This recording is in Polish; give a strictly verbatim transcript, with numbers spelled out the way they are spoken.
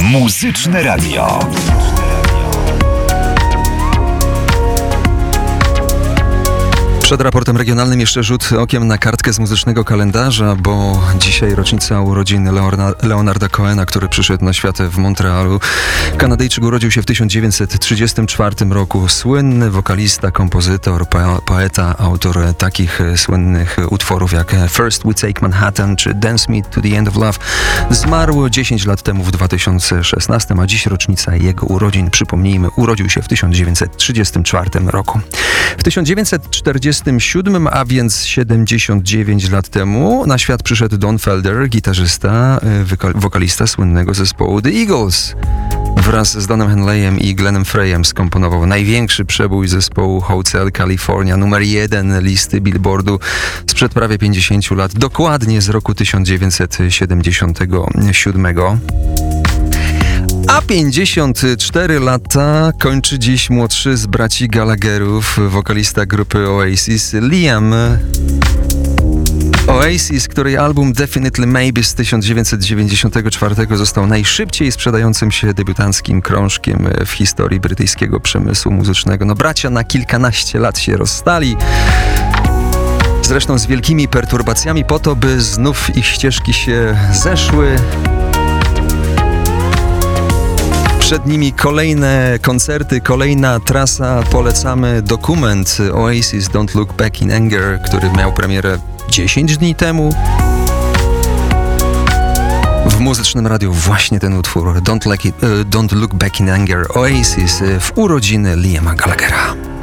Muzyczne Radio. Przed raportem regionalnym jeszcze rzut okiem na kartkę z muzycznego kalendarza, bo dzisiaj rocznica urodzin Leona, Leonarda Cohena, który przyszedł na świat w Montrealu. Kanadyjczyk urodził się w tysiąc dziewięćset trzydziestym czwartym roku. Słynny wokalista, kompozytor, po- poeta, autor takich słynnych utworów jak First We Take Manhattan czy Dance Me to the End of Love. Zmarł dziesięć lat temu w dwa tysiące szesnastym, a dziś rocznica jego urodzin. Przypomnijmy, urodził się w tysiąc dziewięćset trzydziestym czwartym roku. W tysiąc dziewięćset czterdziestym siódmym, a więc siedemdziesiąt dziewięć lat temu, na świat przyszedł Don Felder, gitarzysta, wyka- wokalista słynnego zespołu The Eagles. Wraz z Donem Henleyem i Glennem Freyem skomponował największy przebój zespołu Hotel California, numer jeden listy Billboardu sprzed prawie pięćdziesięciu lat, dokładnie z roku tysiąc dziewięćset siedemdziesiątego siódmego. A pięćdziesiąt cztery lata kończy dziś młodszy z braci Gallagherów, wokalista grupy Oasis, Liam. Oasis, której album Definitely Maybe z tysiąc dziewięćset dziewięćdziesiątego czwartego został najszybciej sprzedającym się debiutanckim krążkiem w historii brytyjskiego przemysłu muzycznego. No, bracia na kilkanaście lat się rozstali. Zresztą z wielkimi perturbacjami po to, by znów ich ścieżki się zeszły. Przed nimi kolejne koncerty, kolejna trasa. Polecamy dokument Oasis Don't Look Back in Anger, który miał premierę dziesięć dni temu. W Muzycznym Radiu właśnie ten utwór Don't, like it, uh, Don't Look Back in Anger, Oasis w urodziny Liama Gallaghera.